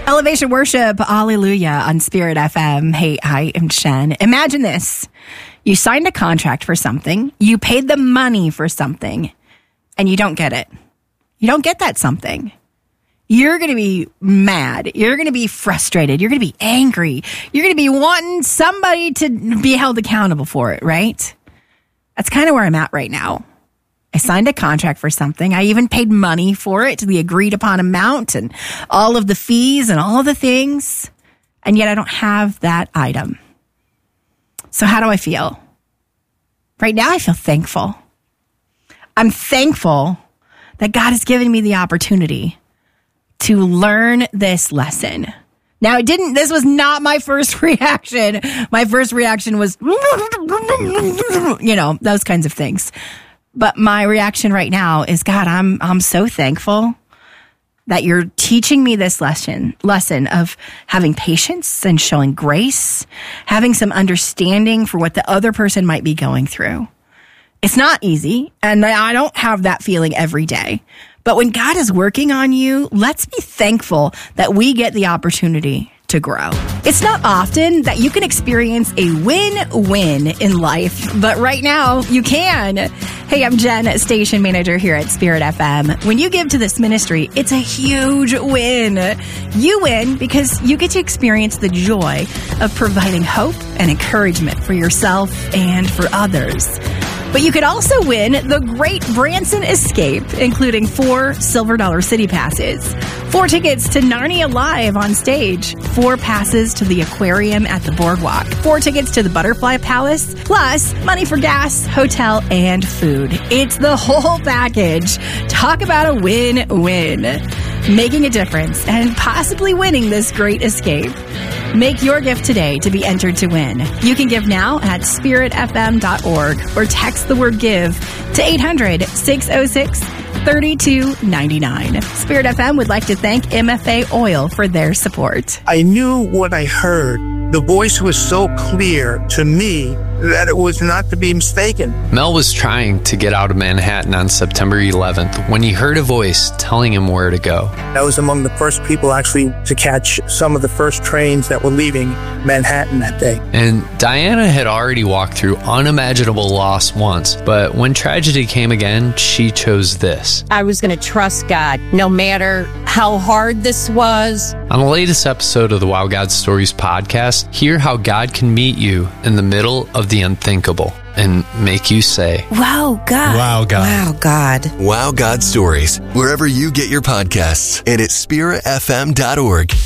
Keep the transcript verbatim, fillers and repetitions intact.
Elevation Worship, hallelujah, on Spirit F M. Hey, I am Jen. Imagine this. You signed a contract for something, you paid the money for something, and you don't get it. You don't get that something. You're going to be mad. You're going to be frustrated. You're going to be angry. You're going to be wanting somebody to be held accountable for it, right? That's kind of where I'm at right now. I signed a contract for something. I even paid money for it to the agreed upon amount and all of the fees and all of the things. And yet I don't have that item. So how do I feel? Right now I feel thankful. I'm thankful that God has given me the opportunity to learn this lesson. Now, it didn't, this was not my first reaction. My first reaction was, you know, those kinds of things. But my reaction right now is, God, I'm I'm so thankful that you're teaching me this lesson, lesson of having patience and showing grace, having some understanding for what the other person might be going through. It's not easy, and I don't have that feeling every day. But when God is working on you, let's be thankful that we get the opportunity to grow. It's not often that you can experience a win-win in life, but right now you can. Hey, I'm Jen, station manager here at Spirit F M. When you give to this ministry, it's a huge win. You win because you get to experience the joy of providing hope and encouragement for yourself and for others. But you could also win the Great Branson Escape, including four Silver Dollar City passes, four tickets to Narnia Live on stage, four passes to the aquarium at the boardwalk, four tickets to the Butterfly Palace, plus money for gas, hotel, and food. It's the whole package. Talk about a win-win. Making a difference and possibly winning this great escape. Make your gift today to be entered to win. You can give now at spirit f m dot org or text the word GIVE to eight hundred, six oh six, three two nine nine. Spirit F M would like to thank M F A Oil for their support. I knew what I heard. The voice was so clear to me that it was not to be mistaken. Mel was trying to get out of Manhattan on September eleventh when he heard a voice telling him where to go. I was among the first people actually to catch some of the first trains that were leaving Manhattan that day. And Diana had already walked through unimaginable loss once, but when tragedy came again, she chose this. I was going to trust God no matter how hard this was. On the latest episode of the Wow God Stories podcast, hear how God can meet you in the middle of the unthinkable and make you say, Wow, God. Wow, God. Wow, God. Wow God Stories, wherever you get your podcasts and at spirit f m dot org.